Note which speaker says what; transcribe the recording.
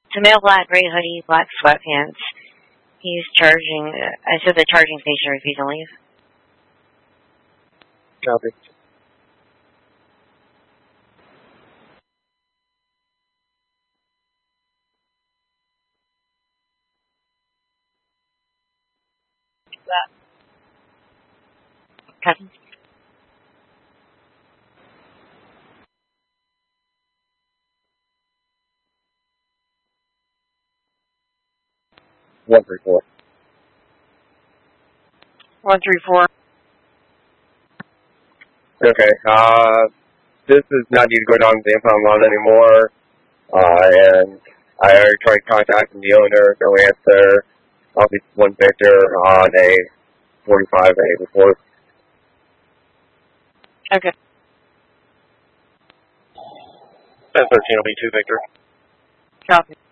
Speaker 1: It's a male, black, gray hoodie, black sweatpants. He's charging. I said the charging station refused to leave.
Speaker 2: Copy.
Speaker 1: Copy.
Speaker 2: One three four.
Speaker 1: 134.
Speaker 2: Okay. This is not need to go down to the impound lawn anymore. And I already tried contacting the owner. No answer. I'll be one Victor on a 45A report.
Speaker 1: Okay.
Speaker 2: 1013 will be 2 Victor.
Speaker 1: Copy.